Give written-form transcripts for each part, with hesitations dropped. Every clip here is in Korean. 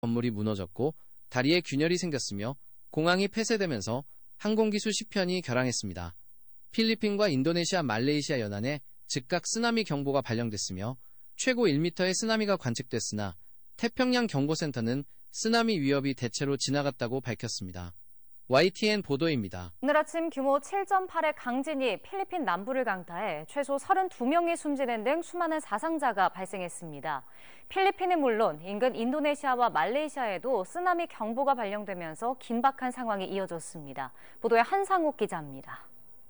건물이 무너졌고 다리에 균열이 생겼으며 공항이 폐쇄되면서 항공기 수십 편이 결항했습니다. 필리핀과 인도네시아, 말레이시아 연안에 즉각 쓰나미 경보가 발령됐으며 최고 1m의 쓰나미가 관측됐으나 태평양 경보센터는 쓰나미 위협이 대체로 지나갔다고 밝혔습니다. YTN 보도입니다. 오늘 아침 규모 7.8의 강진이 필리핀 남부를 강타해 최소 32명이 숨지는 등 수많은 사상자가 발생했습니다. 필리핀은 물론 인근 인도네시아와 말레이시아에도 쓰나미 경보가 발령되면서 긴박한 상황이 이어졌습니다. 보도에 한상욱 기자입니다.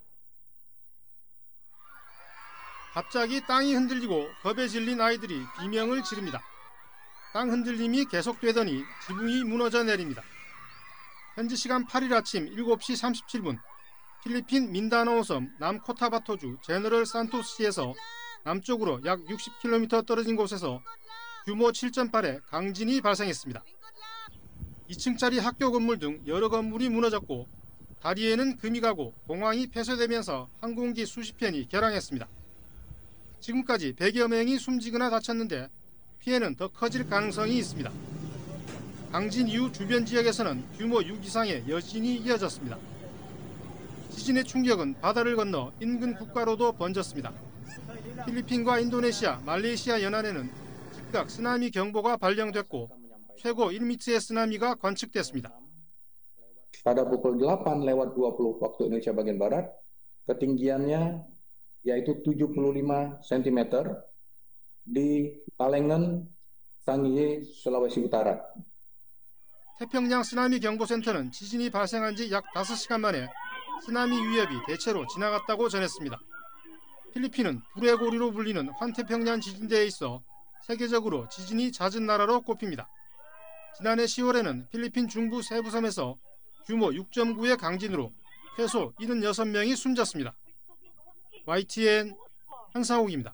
갑자기 땅이 흔들리고 겁에 질린 아이들이 비명을 지릅니다. 땅 흔들림이 계속되더니 지붕이 무너져 내립니다. 현지 시간 8일 아침 7시 37분 필리핀 민다나오 섬 남코타바토주 제너럴 산토스시에서 남쪽으로 약 60km 떨어진 곳에서 규모 7.8의 강진이 발생했습니다. 2층짜리 학교 건물 등 여러 건물이 무너졌고 다리에는 금이 가고 공항이 폐쇄되면서 항공기 수십 편이 결항했습니다. 지금까지 100여 명이 숨지거나 다쳤는데 피해는 더 커질 가능성이 있습니다. 강진 이후 주변 지역에서는 규모 6 이상의 여진이 이어졌습니다. 지진의 충격은 바다를 건너 인근 국가로도 번졌습니다. 필리핀과 인도네시아, 말레이시아 연안에는 즉각 쓰나미 경보가 발령됐고 최고 1m의 쓰나미가 관측됐습니다. Pada pukul 8:20 waktu Indonesia bagian Barat, ketinggiannya yaitu 75 cm di Balengen, Sangihe, Sulawesi Utara. 태평양 쓰나미 경보센터는 지진이 발생한 지 약 5시간 만에 쓰나미 위협이 대체로 지나갔다고 전했습니다. 필리핀은 불의 고리로 불리는 환태평양 지진대에 있어 세계적으로 지진이 잦은 나라로 꼽힙니다. 지난해 10월에는 필리핀 중부 세부섬에서 규모 6.9의 강진으로 최소 76명이 숨졌습니다. YTN 한상욱입니다.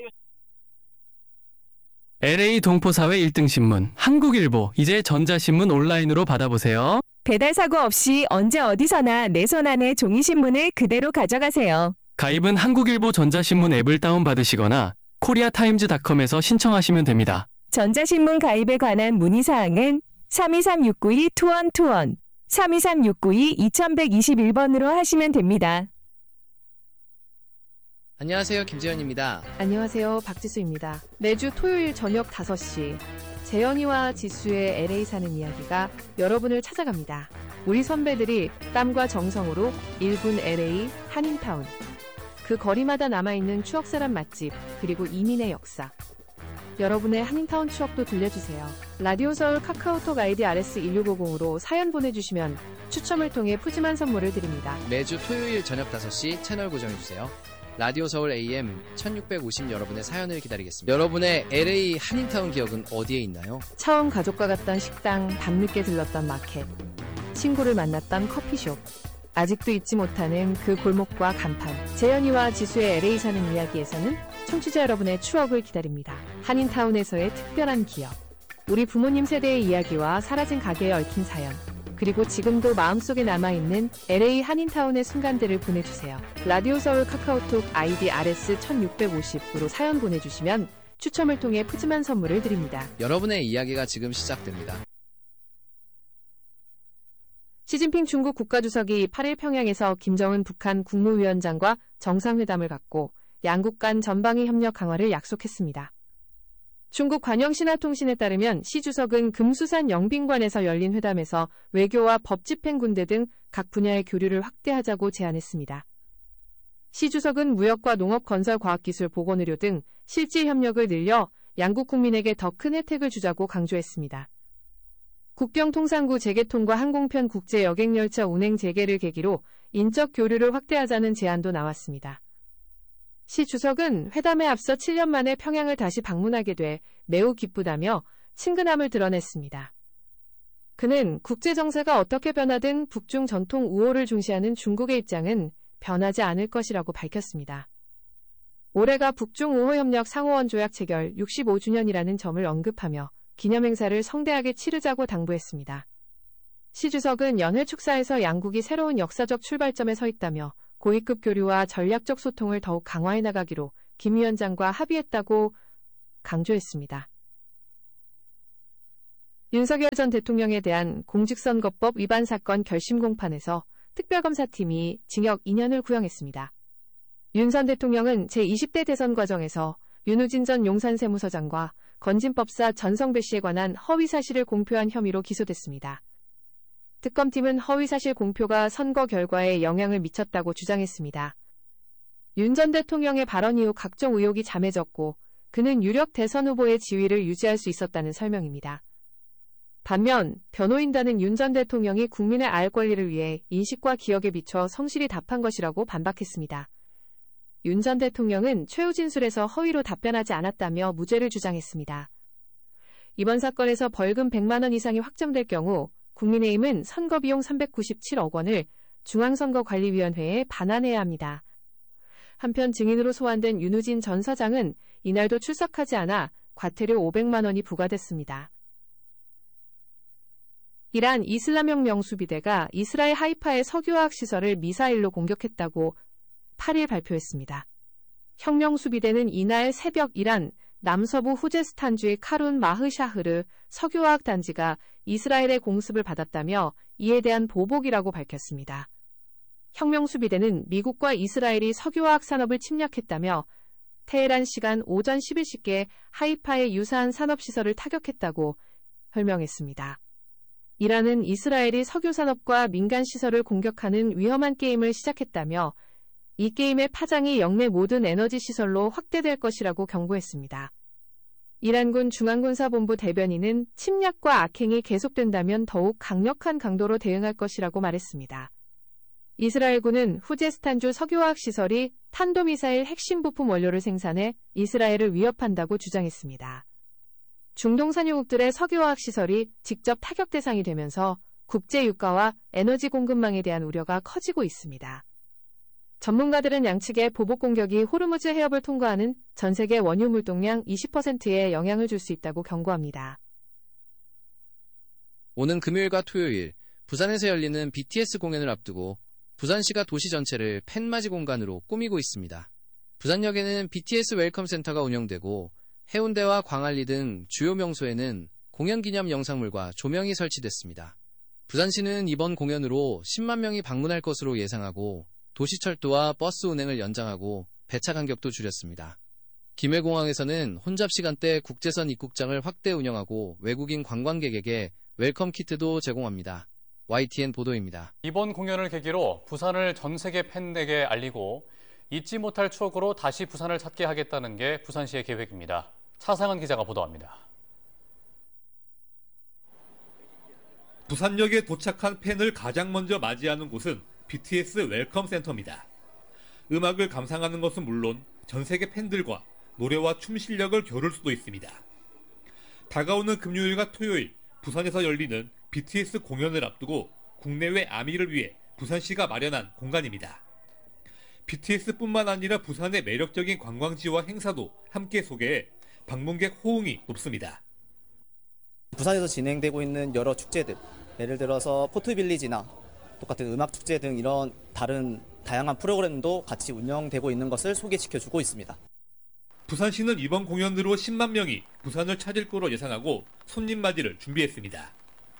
LA 동포사회 1등 신문 한국일보, 이제 전자신문 온라인으로 받아보세요. 배달 사고 없이 언제 어디서나 내 손 안에 종이신문을 그대로 가져가세요. 가입은 한국일보 전자신문 앱을 다운받으시거나 코리아타임즈닷컴에서 신청하시면 됩니다. 전자신문 가입에 관한 문의사항은 323-692-2121, 323-692-2121번으로 하시면 됩니다. 안녕하세요, 김재현입니다. 안녕하세요, 박지수입니다. 매주 토요일 저녁 5시 재현이와 지수의 LA 사는 이야기가 여러분을 찾아갑니다. 우리 선배들이 땀과 정성으로 1군 LA 한인타운, 그 거리마다 남아있는 추억사람 맛집, 그리고 이민의 역사, 여러분의 한인타운 추억도 들려주세요. 라디오 서울 카카오톡 아이디 RS1650으로 사연 보내주시면 추첨을 통해 푸짐한 선물을 드립니다. 매주 토요일 저녁 5시 채널 고정해주세요. 라디오 서울 AM 1650 여러분의 사연을 기다리겠습니다. 여러분의 LA 한인타운 기억은 어디에 있나요? 처음 가족과 갔던 식당, 밤늦게 들렀던 마켓, 친구를 만났던 커피숍, 아직도 잊지 못하는 그 골목과 간판. 재현이와 지수의 LA 사는 이야기에서는 청취자 여러분의 추억을 기다립니다. 한인타운에서의 특별한 기억, 우리 부모님 세대의 이야기와 사라진 가게에 얽힌 사연, 그리고 지금도 마음속에 남아있는 LA 한인타운의 순간들을 보내주세요. 라디오 서울 카카오톡 아이디 RS1650으로 사연 보내주시면 추첨을 통해 푸짐한 선물을 드립니다. 여러분의 이야기가 지금 시작됩니다. 시진핑 중국 국가주석이 8일 평양에서 김정은 북한 국무위원장과 정상회담을 갖고 양국 간 전방위 협력 강화를 약속했습니다. 중국 관영신화통신에 따르면 시 주석은 금수산 영빈관에서 열린 회담에서 외교와 법집행군대 등 각 분야의 교류를 확대하자고 제안했습니다. 시 주석은 무역과 농업, 건설, 과학기술, 보건의료 등 실질 협력을 늘려 양국 국민에게 더 큰 혜택을 주자고 강조했습니다. 국경통상구 재개통과 항공편 국제 여객열차 운행 재개를 계기로 인적 교류를 확대하자는 제안도 나왔습니다. 시 주석은 회담에 앞서 7년 만에 평양을 다시 방문하게 돼 매우 기쁘다며 친근함을 드러냈습니다. 그는 국제정세가 어떻게 변하든 북중 전통 우호를 중시하는 중국의 입장은 변하지 않을 것이라고 밝혔습니다. 올해가 북중 우호협력 상호원 조약 체결 65주년이라는 점을 언급하며 기념행사를 성대하게 치르자고 당부했습니다. 시 주석은 연회 축사에서 양국이 새로운 역사적 출발점에 서 있다며 고위급 교류와 전략적 소통을 더욱 강화해 나가기로 김 위원장과 합의했다고 강조했습니다. 윤석열 전 대통령에 대한 공직선거법 위반 사건 결심 공판에서 특별검사팀이 징역 2년을 구형했습니다. 윤 전 대통령은 제20대 대선 과정에서 윤우진 전 용산세무서장과 건진법사 전성배 씨에 관한 허위사실을 공표한 혐의로 기소됐습니다. 특검팀은 허위사실 공표가 선거 결과에 영향을 미쳤다고 주장했습니다. 윤 전 대통령의 발언 이후 각종 의혹이 잠해졌고 그는 유력 대선 후보의 지위를 유지할 수 있었다는 설명입니다. 반면 변호인단은 윤 전 대통령이 국민의 알 권리를 위해 인식과 기억에 비춰 성실히 답한 것이라고 반박했습니다. 윤 전 대통령은 최후 진술에서 허위로 답변하지 않았다며 무죄를 주장했습니다. 이번 사건에서 벌금 100만 원 이상이 확정될 경우 국민의힘은 선거비용 397억 원을 중앙선거관리위원회에 반환해야 합니다. 한편 증인으로 소환된 윤우진 전 서장은 이날도 출석하지 않아 과태료 500만 원이 부과됐습니다. 이란 이슬람혁명 수비대가 이스라엘 하이파의 석유화학 시설을 미사일로 공격했다고 8일 발표했습니다. 혁명 수비대는 이날 새벽 이란 남서부 후제스탄주의 카룬 마흐샤흐르 석유화학 단지가 이스라엘의 공습을 받았다며 이에 대한 보복이라고 밝혔습니다. 혁명 수비대는 미국과 이스라엘이 석유화학 산업을 침략했다며 테헤란 시간 오전 11시께 하이파의 유사한 산업시설을 타격했다고 설명했습니다. 이란은 이스라엘이 석유산업과 민간시설을 공격하는 위험한 게임을 시작했다며 이 게임의 파장이 영내 모든 에너지시설로 확대될 것이라고 경고했습니다. 이란군 중앙군사본부 대변인은 침략과 악행이 계속된다면 더욱 강력한 강도로 대응할 것이라고 말했습니다. 이스라엘군은 후제스탄주 석유화학 시설이 탄도미사일 핵심 부품 원료를 생산해 이스라엘을 위협한다고 주장했습니다. 중동 산유국들의 석유화학 시설이 직접 타격 대상이 되면서 국제 유가와 에너지 공급망에 대한 우려가 커지고 있습니다. 전문가들은 양측의 보복 공격이 호르무즈 해협을 통과하는 전 세계 원유 물동량 20%에 영향을 줄 수 있다고 경고합니다. 오는 금요일과 토요일 부산에서 열리는 BTS 공연을 앞두고 부산시가 도시 전체를 팬맞이 공간으로 꾸미고 있습니다. 부산역에는 BTS 웰컴 센터가 운영되고 해운대와 광안리 등 주요 명소에는 공연 기념 영상물과 조명이 설치됐습니다. 부산시는 이번 공연으로 10만 명이 방문할 것으로 예상하고 도시철도와 버스 운행을 연장하고 배차 간격도 줄였습니다. 김해공항에서는 혼잡 시간대 국제선 입국장을 확대 운영하고 외국인 관광객에게 웰컴 키트도 제공합니다. YTN 보도입니다. 이번 공연을 계기로 부산을 전 세계 팬에게 알리고 잊지 못할 추억으로 다시 부산을 찾게 하겠다는 게 부산시의 계획입니다. 차상은 기자가 보도합니다. 부산역에 도착한 팬을 가장 먼저 맞이하는 곳은 BTS 웰컴 센터입니다. 음악을 감상하는 것은 물론 전 세계 팬들과 노래와 춤 실력을 겨룰 수도 있습니다. 다가오는 금요일과 토요일 부산에서 열리는 BTS 공연을 앞두고 국내외 아미를 위해 부산시가 마련한 공간입니다. BTS뿐만 아니라 부산의 매력적인 관광지와 행사도 함께 소개해 방문객 호응이 높습니다. 부산에서 진행되고 있는 여러 축제들, 예를 들어서 포트빌리지나 똑같은 음악축제 등 이런 다른 다양한 프로그램도 같이 운영되고 있는 것을 소개시켜주고 있습니다. 부산시는 이번 공연으로 10만 명이 부산을 찾을 거로 예상하고 손님 맞이를 준비했습니다.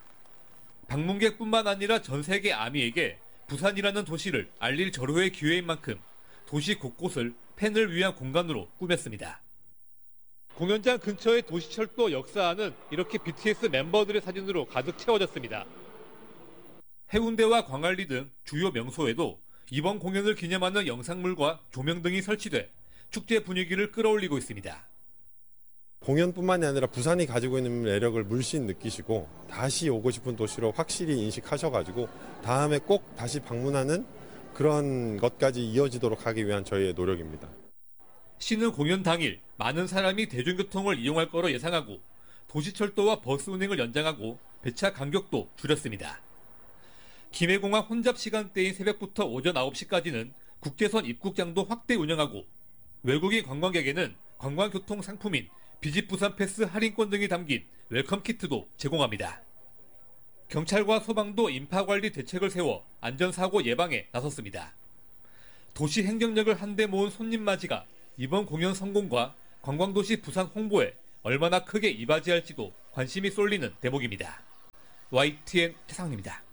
방문객뿐만 아니라 전 세계 아미에게 부산이라는 도시를 알릴 절호의 기회인 만큼 도시 곳곳을 팬을 위한 공간으로 꾸몄습니다. 공연장 근처의 도시철도 역사안은 이렇게 BTS 멤버들의 사진으로 가득 채워졌습니다. 해운대와 광안리 등 주요 명소에도 이번 공연을 기념하는 영상물과 조명 등이 설치돼 축제 분위기를 끌어올리고 있습니다. 공연뿐만이 아니라 부산이 가지고 있는 매력을 물씬 느끼시고 다시 오고 싶은 도시로 확실히 인식하셔가지고 다음에 꼭 다시 방문하는 그런 것까지 이어지도록 하기 위한 저희의 노력입니다. 시는 공연 당일 많은 사람이 대중교통을 이용할 거로 예상하고 도시철도와 버스 운행을 연장하고 배차 간격도 줄였습니다. 김해공항 혼잡 시간대인 새벽부터 오전 9시까지는 국제선 입국장도 확대 운영하고 외국인 관광객에게는 관광교통 상품인 비집부산 패스 할인권 등이 담긴 웰컴 키트도 제공합니다. 경찰과 소방도 인파관리 대책을 세워 안전사고 예방에 나섰습니다. 도시 행정력을 한데 모은 손님 맞이가 이번 공연 성공과 관광도시 부산 홍보에 얼마나 크게 이바지할지도 관심이 쏠리는 대목입니다. YTN 최상입니다.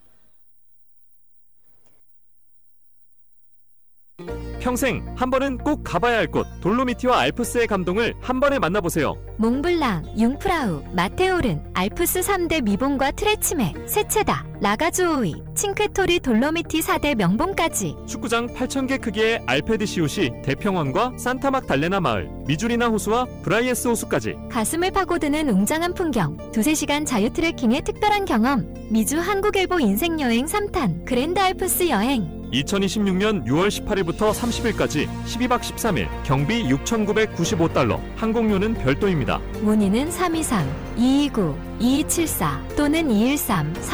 평생 한 번은 꼭 가봐야 할 곳 돌로미티와 알프스의 감동을 한 번에 만나보세요. 몽블랑, 융프라우, 마테오른, 알프스 3대 미봉과 트레치메, 세체다, 라가주오이, 칭크토리 돌로미티 4대 명봉까지. 축구장 8,000개 크기의 알페드시옷이 대평원과 산타막 달레나 마을, 미주리나 호수와 브라이에스 호수까지. 가슴을 파고드는 웅장한 풍경, 2-3시간 자유 트레킹의 특별한 경험, 미주 한국일보 인생여행 3탄, 그랜드 알프스 여행. 2026년 6월 18일부터 30일까지 12박 13일 경비 $6,995 항공료는 별도입니다. 문의는 323-229-2274 또는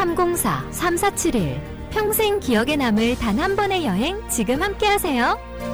213-304-3471. 평생 기억에 남을 단 한 번의 여행 지금 함께하세요.